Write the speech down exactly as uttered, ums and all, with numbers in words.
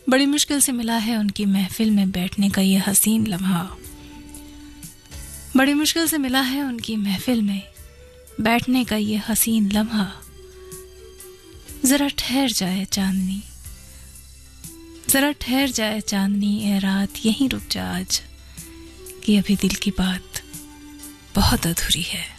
बड़ी मुश्किल से मिला है उनकी महफिल में बैठने का ये हसीन लम्हा। बड़ी मुश्किल से मिला है उनकी महफिल में बैठने का ये हसीन लम्हा। जरा ठहर जाए चांदनी, जरा ठहर जाए चांदनी, ए रात यहीं रुक जा आज, कि अभी दिल की बात बहुत अधूरी है।